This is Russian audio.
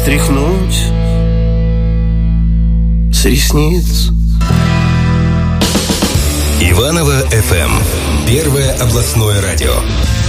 стряхнуть с ресниц. Иваново ФМ. Первое областное радио.